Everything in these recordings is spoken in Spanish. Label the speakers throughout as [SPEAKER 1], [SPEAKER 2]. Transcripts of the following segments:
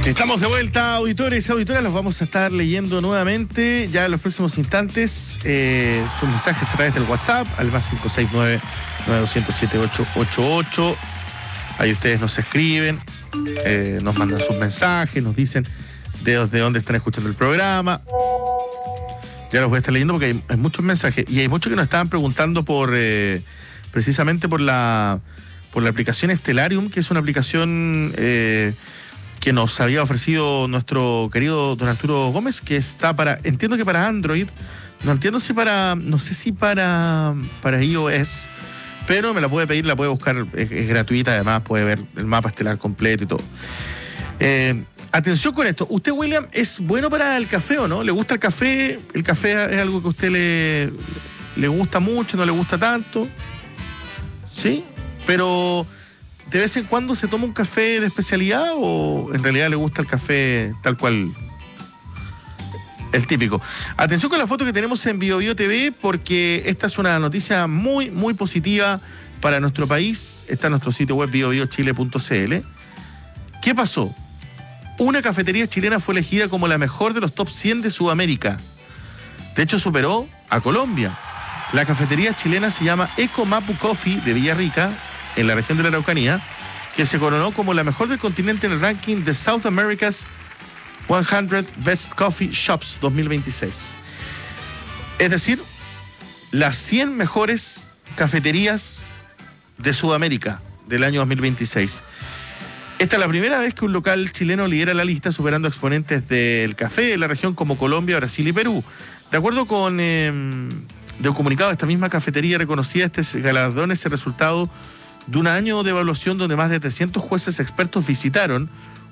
[SPEAKER 1] Estamos de vuelta, auditores y auditoras. Los vamos a estar leyendo nuevamente ya en los próximos instantes. Sus mensajes a través del WhatsApp al más 569-9207-888. Ahí ustedes nos escriben, nos mandan sus mensajes, nos dicen de dónde están escuchando el programa. Ya los voy a estar leyendo porque hay muchos mensajes y hay muchos que nos estaban preguntando precisamente por la aplicación Stellarium, que es una aplicación que nos había ofrecido nuestro querido don Arturo Gómez, que está entiendo que para Android, no sé si para iOS, pero me la puede pedir, la puede buscar, es gratuita, además puede ver el mapa estelar completo y todo. Atención con esto, ¿usted, William, es bueno para el café o no? ¿Le gusta el café? ¿El café es algo que a usted le gusta mucho, no le gusta tanto? ¿Sí? Pero ¿de vez en cuando se toma un café de especialidad o en realidad le gusta el café tal cual, el típico? Atención con la foto que tenemos en BioBio TV, porque esta es una noticia muy, muy positiva para nuestro país. Está en nuestro sitio web biobiochile.cl. ¿Qué pasó? Una cafetería chilena fue elegida como la mejor de los top 100 de Sudamérica. De hecho, superó a Colombia. La cafetería chilena se llama Ecomapu Coffee de Villarrica, en la región de la Araucanía, que se coronó como la mejor del continente en el ranking de South America's 100 Best Coffee Shops 2026. Es decir, las 100 mejores cafeterías de Sudamérica del año 2026. Esta es la primera vez que un local chileno lidera la lista, superando exponentes del café de la región como Colombia, Brasil y Perú. De acuerdo con de un comunicado de esta misma cafetería reconocida, este galardón es el resultado de un año de evaluación donde más de 300 jueces expertos visitaron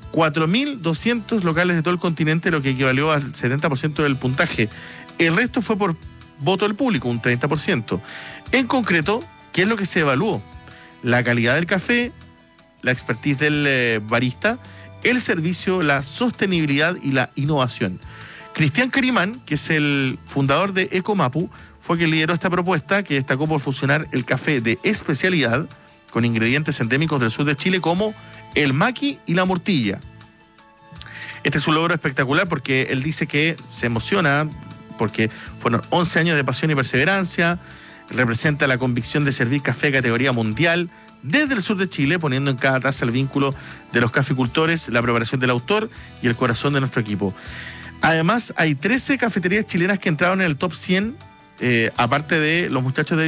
[SPEAKER 1] 4.200 locales de todo el continente, lo que equivalió al 70% del puntaje. El resto fue por voto del público, un 30%. En concreto, ¿qué es lo que se evaluó? La calidad del café, la expertise del barista, el servicio, la sostenibilidad y la innovación. Cristian Carimán, que es el fundador de Ecomapu, fue quien lideró esta propuesta, que destacó por fusionar el café de especialidad con ingredientes endémicos del sur de Chile como el maqui y la mortilla. Este es un logro espectacular porque él dice que se emociona porque fueron 11 años de pasión y perseverancia, representa la convicción de servir café de categoría mundial desde el sur de Chile, poniendo en cada taza el vínculo de los caficultores, la preparación del autor y el corazón de nuestro equipo. Además, hay 13 cafeterías chilenas que entraron en el top 100, aparte de los muchachos de